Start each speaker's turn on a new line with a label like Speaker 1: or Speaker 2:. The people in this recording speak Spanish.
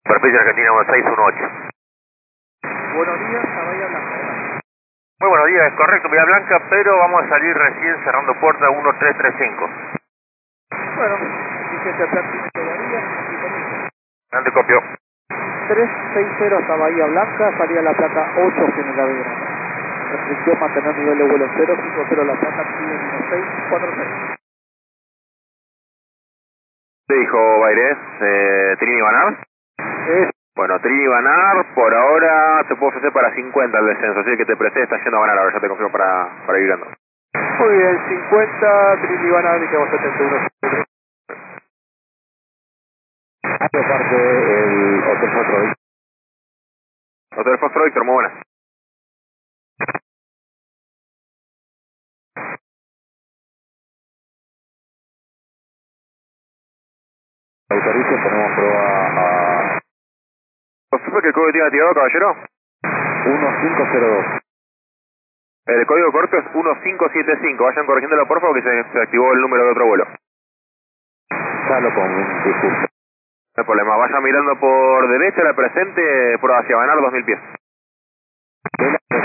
Speaker 1: Superficie Argentina 1618.
Speaker 2: Buenos días, a Bahía Blanca.
Speaker 1: Muy buenos días, es correcto, Bahía Blanca, pero vamos a salir recién cerrando puerta 1335.
Speaker 2: Bueno, licencia práctica todavía, y comienza.
Speaker 1: Ante copio.
Speaker 2: 360 hasta Bahía Blanca, salida la placa 8 General Belgrano. Restricción mantener nivel de vuelo 050 la placa, pide 1646.
Speaker 1: ¿Te dijo Baires, Trini Banar? Bueno, Trini Banar, por ahora te puedo ofrecer para 50 el descenso, así que te presté, está yendo a Banar, ahora ya te confirmo para ir viendo.
Speaker 2: Muy bien, 50, Trini Banar, dijimos 71.
Speaker 1: Parte el Hotel Fostro Víctor. Hotel Fostro Víctor, muy buenas. Autorizo, tenemos prueba a... ¿Confirma que el código tiene activado, caballero? 1502. El código corto es 1575, vayan corrigiéndolo por favor que se activó el número de otro vuelo.
Speaker 3: Ya lo pongo, disculpe.
Speaker 1: No hay problema, vayan mirando por derecha, la presente, por hacia Banar 2000 pies.
Speaker 3: De la